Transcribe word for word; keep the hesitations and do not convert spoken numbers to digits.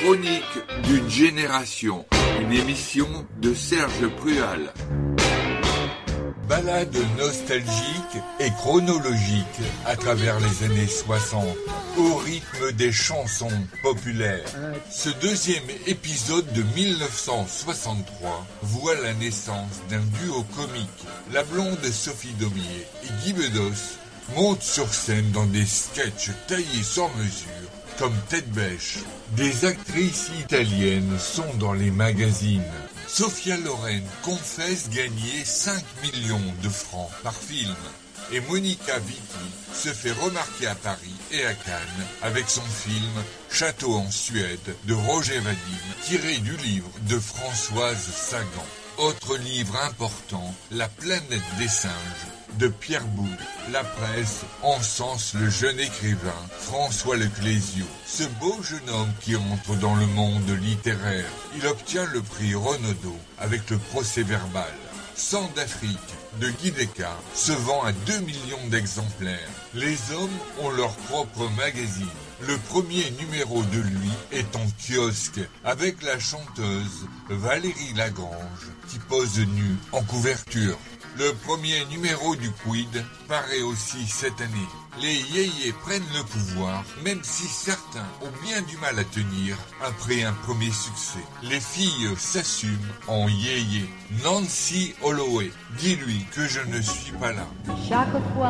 Chronique d'une génération, une émission de Serge Prual. Balade nostalgique et chronologique à travers les années soixante, au rythme des chansons populaires. Ce deuxième épisode de mille neuf cent soixante-trois voit la naissance d'un duo comique. La blonde Sophie Daumier et Guy Bedos montent sur scène dans des sketchs taillés sur mesure, comme Tête Bêche. Des actrices italiennes sont dans les magazines. Sophia Loren confesse gagner cinq millions de francs par film. Et Monica Vitti se fait remarquer à Paris et à Cannes avec son film Château en Suède de Roger Vadim, tiré du livre de Françoise Sagan. Autre livre important, La planète des singes de Pierre Boulle. La presse encense le jeune écrivain François Leclésio, ce beau jeune homme qui entre dans le monde littéraire. Il obtient le prix Renaudot avec le procès-verbal. Sang d'Afrique de Guy Descartes se vend à deux millions d'exemplaires. Les hommes ont leur propre magazine. Le premier numéro de lui est en kiosque avec la chanteuse Valérie Lagrange qui pose nue en couverture. Le premier numéro du Quid paraît aussi cette année. Les yéyés prennent le pouvoir, même si certains ont bien du mal à tenir après un premier succès. Les filles s'assument en yéyé. Nancy Holloway, dis-lui que je ne suis pas là. Chaque fois